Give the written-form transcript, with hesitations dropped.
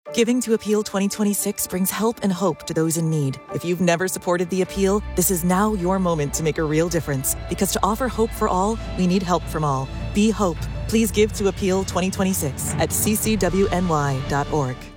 Giving to Appeal 2026 brings help and hope to those in need. If you've never supported the Appeal, this is now your moment to make a real difference. Because to offer hope for all, we need help from all. Be hope. Please give to Appeal 2026 at ccwny.org.